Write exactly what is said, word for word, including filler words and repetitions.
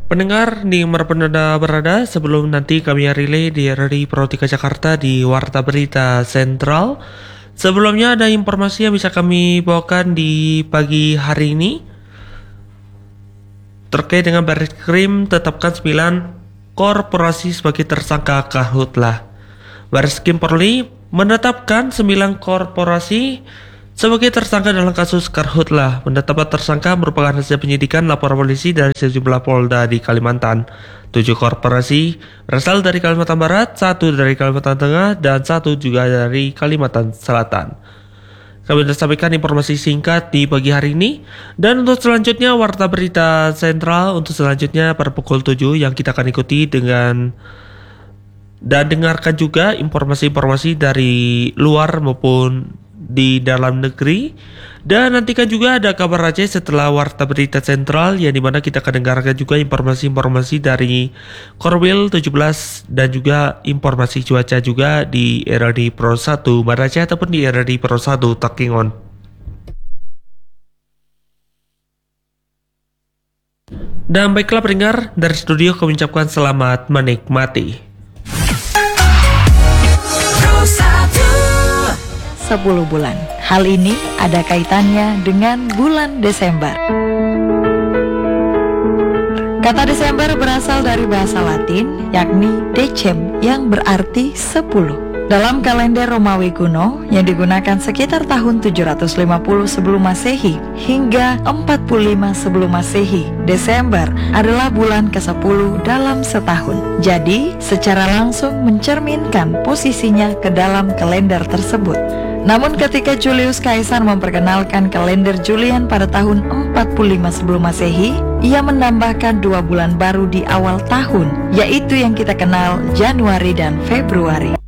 Pendengar di dimanapun Anda berada, sebelum nanti kami relay di R R I Pro tiga Jakarta di Warta Berita Sentral, sebelumnya ada informasi yang bisa kami bawakan di pagi hari ini terkait dengan Barreskrim tetapkan sembilan korporasi sebagai tersangka Karhutlah. Barreskrim Polri menetapkan sembilan korporasi sebagai tersangka dalam kasus Karhutlah. Penetapan tersangka merupakan hasil penyidikan laporan polisi dari sejumlah Polda di Kalimantan. Tujuh korporasi berasal dari Kalimantan Barat, satu dari Kalimantan Tengah, dan satu juga dari Kalimantan Selatan. Kami sudah sampaikan informasi singkat di pagi hari ini. Dan untuk selanjutnya Warta Berita Sentral untuk selanjutnya pada pukul tujuh yang kita akan ikuti dengan dan dengarkan juga informasi-informasi dari luar maupun di dalam negeri. Dan nantikan juga ada kabar Aceh setelah Warta Berita Sentral, yang dimana kita akan dengarkan juga informasi-informasi dari Korwil tujuh belas dan juga informasi cuaca juga di R R I Pro satu Banda Aceh ataupun di R R I Pro satu Takengon. Dan baiklah pendengar, dari studio kami ucapkan selamat menikmati. sepuluh bulan. Hal ini ada kaitannya dengan bulan Desember. Kata Desember berasal dari bahasa Latin, yakni decem, yang berarti sepuluh. Dalam kalender Romawi kuno yang digunakan sekitar tahun tujuh ratus lima puluh sebelum Masehi hingga empat puluh lima sebelum Masehi, Desember adalah bulan kesepuluh dalam setahun. Jadi, secara langsung mencerminkan posisinya ke dalam kalender tersebut. Namun ketika Julius Kaisar memperkenalkan kalender Julian pada tahun empat puluh lima sebelum Masehi, ia menambahkan dua bulan baru di awal tahun, yaitu yang kita kenal Januari dan Februari.